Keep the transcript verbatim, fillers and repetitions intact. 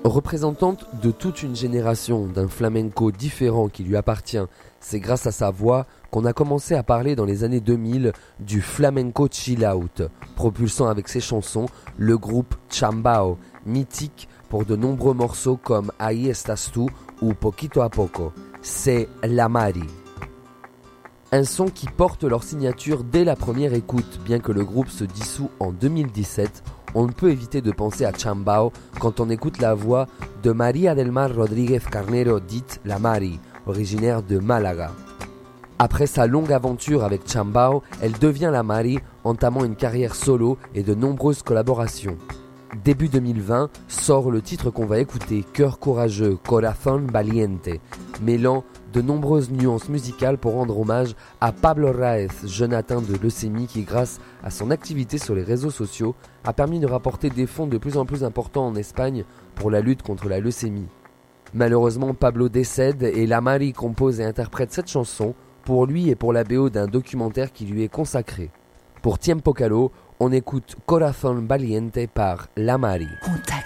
Représentante de toute une génération d'un flamenco différent qui lui appartient, c'est grâce à sa voix qu'on a commencé à parler dans les années deux mille du flamenco chill out, propulsant avec ses chansons le groupe Chambao, mythique pour de nombreux morceaux comme Ahí estás tú ou Poquito a poco. C'est La Mari. Un son qui porte leur signature dès la première écoute, bien que le groupe se dissout en deux mille dix-sept. On ne peut éviter de penser à Chambao quand on écoute la voix de María del Mar Rodríguez Carnero, dite La Mari, originaire de Malaga. Après sa longue aventure avec Chambao, elle devient La Mari, entamant une carrière solo et de nombreuses collaborations. Début deux mille vingt, sort le titre qu'on va écouter, Cœur courageux, Corazón valiente, mêlant de nombreuses nuances musicales pour rendre hommage à Pablo Raez, jeune atteint de leucémie qui, grâce à son activité sur les réseaux sociaux, a permis de rapporter des fonds de plus en plus importants en Espagne pour la lutte contre la leucémie. Malheureusement, Pablo décède et La Mari compose et interprète cette chanson pour lui et pour la B O d'un documentaire qui lui est consacré. Pour Tiempo Caló, on écoute Corazón valiente par La Mari. Contact.